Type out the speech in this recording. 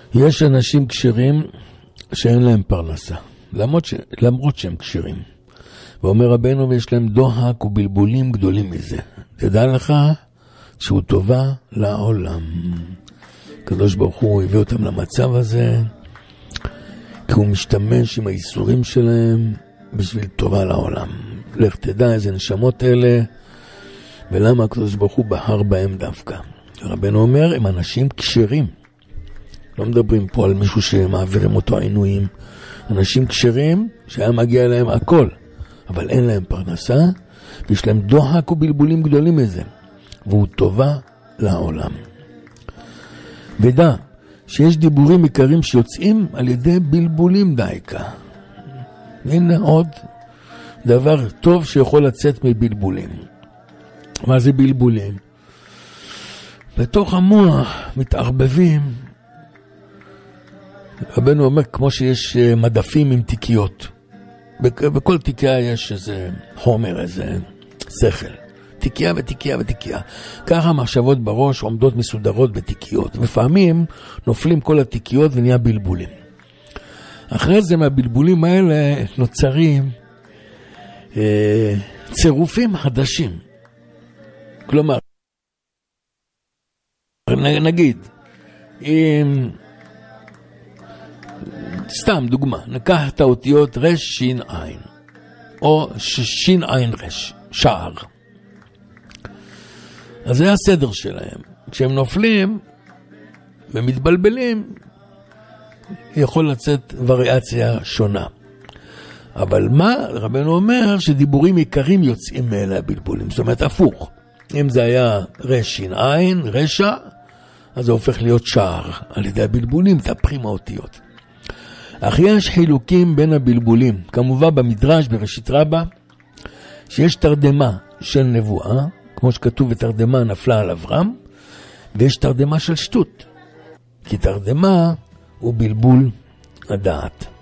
יש אנשים כשרים שאין להם פרנסה, למרות שהם כשרים. ואומר רבנו, ויש להם דוחק ובלבולים גדולים מזה. תדע לך שהוא טובה לעולם. הקדוש ברוך הוא הביא אותם למצב הזה, כי הוא משתמש עם האיסורים שלהם בשביל טובה לעולם. לך תדע איזה נשמות אלה, ולמה הקדוש ברוך הוא בחר בהם דווקא. רבנו אומר, הם אנשים כשרים. לא מדברים פה על מישהו שמעבירים אותו עינויים. אנשים כשרים שהיה מגיע להם הכל, אבל אין להם פרנסה, ויש להם דוחק ובלבולים גדולים מזה. והוא טובה לעולם. ודע שיש דיבורים עיקרים שיוצאים על ידי בלבולים דייקה. הנה עוד דבר טוב שיכול לצאת מבלבולים. מה זה בלבולים? בתוך המוח מתערבבים. רבנו אומר כמו שיש מדפים עם תיקיות. בכל תיקייה יש איזה חומר, איזה שכל. תיקייה ותיקייה ותיקייה. ככה מחשבות בראש עומדות מסודרות בתיקיות. לפעמים נופלים כל התיקיות ונהיה בלבולים. אחרי זה מהבלבולים האלה נוצרים צירופים חדשים. כלומר, נגיד, סתם דוגמה, ניקח את האותיות רש שין עין, או שין עין רש, שער. אז זה הסדר שלהם. כשהם נופלים ומתבלבלים, יכול לצאת וריאציה שונה. אבל מה רבנו אומר? שדיבורים עיקרים יוצאים מאלה הבלבולים. זאת אומרת, הפוך. אם זה היה רש שין עין, רשע, אז זה הופך להיות שער. על ידי הבלבולים, תהפכים האותיות. אך יש חילוקים בין הבלבולים. כמובן במדרש, בראשית רבה, שיש תרדמה של נבואה, כמו שכתוב בתרדמה נפלה על אברהם, ויש תרדמה של שטות. כי תרדמה הוא בלבול הדעת.